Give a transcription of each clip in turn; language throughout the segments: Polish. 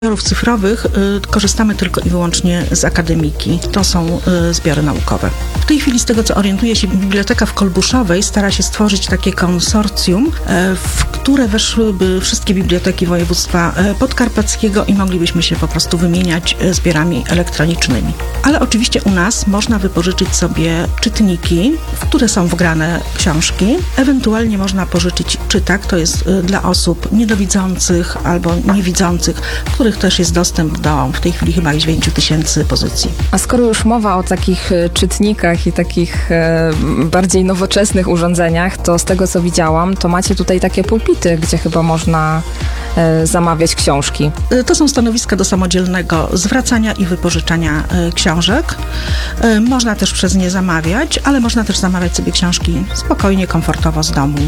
Zbiorów cyfrowych korzystamy tylko i wyłącznie z akademiki. To są zbiory naukowe. W tej chwili, z tego co orientuję się, Biblioteka w Kolbuszowej stara się stworzyć takie konsorcjum, w które weszłyby wszystkie biblioteki województwa podkarpackiego i moglibyśmy się po prostu wymieniać zbiorami elektronicznymi. Ale oczywiście u nas można wypożyczyć sobie czytniki, w które są wgrane książki. Ewentualnie można pożyczyć czytak, to jest dla osób niedowidzących albo niewidzących, w których też jest dostęp do w tej chwili chyba 9 000 pozycji. A skoro już mowa o takich czytnikach i takich bardziej nowoczesnych urządzeniach, to z tego co widziałam, to macie tutaj takie pulpity, gdzie chyba można zamawiać książki. To są stanowiska do samodzielnego zwracania i wypożyczania książek. Można też przez nie zamawiać, ale można też zamawiać sobie książki spokojnie, komfortowo z domu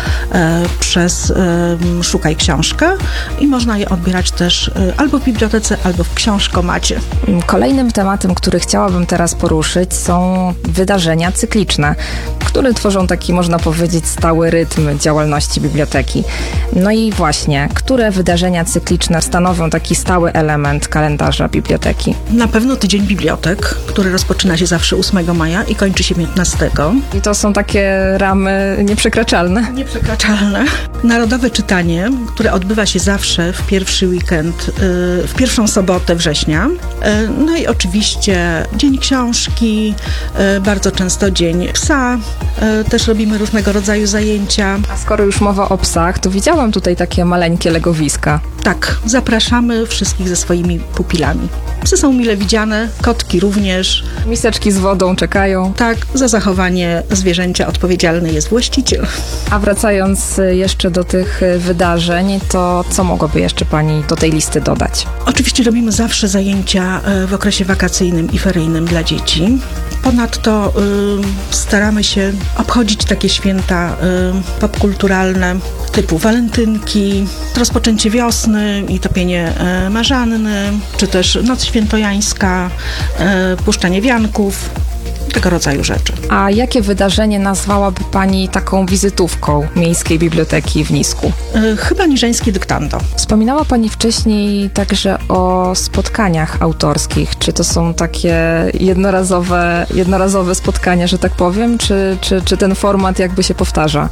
przez Szukaj Książkę i można je odbierać też albo w bibliotece, albo w książkomacie. Kolejnym tematem, który chciałabym teraz poruszyć, są wydarzenia cykliczne, które tworzą taki, można powiedzieć, stały rytm działalności biblioteki. No i właśnie, które wydarzenia cykliczne stanowią taki stały element kalendarza biblioteki? Na pewno Tydzień Bibliotek, który rozpoczyna się zawsze 8 maja i kończy się 15. I to są takie ramy nieprzekraczalne. Nieprzekraczalne. Narodowe czytanie, które odbywa się zawsze w pierwszy weekend, w pierwszą sobotę września. No i oczywiście Dzień Książki, bardzo często Dzień Psa. Też robimy różnego rodzaju zajęcia. A skoro już mowa o psach, to widziałam tutaj takie maleńkie legowiska. Tak, zapraszamy wszystkich ze swoimi pupilami. Psy są mile widziane, kotki również. Miseczki z wodą czekają. Tak, za zachowanie zwierzęcia odpowiedzialny jest właściciel. A wracając jeszcze do tych wydarzeń, to co mogłaby jeszcze Pani do tej listy dodać? Oczywiście robimy zawsze zajęcia w okresie wakacyjnym i feryjnym dla dzieci. Ponadto staramy się obchodzić takie święta popkulturalne typu walentynki, rozpoczęcie wiosny i topienie marzanny, czy też Noc Świętojańska, puszczanie wianków, tego rodzaju rzeczy. A jakie wydarzenie nazwałaby Pani taką wizytówką Miejskiej Biblioteki w Nisku? Chyba Niżeńskie Dyktando. Wspominała Pani wcześniej także o spotkaniach autorskich. Czy to są takie jednorazowe spotkania, że tak powiem, czy ten format jakby się powtarza?